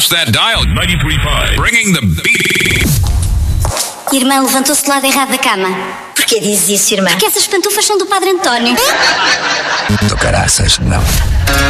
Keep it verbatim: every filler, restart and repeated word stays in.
Watch that dial. ninety-three point five. Bringing the beat. Irmã levantou-se do lado errado da cama. Porquê dizes isso, irmã? Porque essas pantufas são do Padre António. Do caraças, não.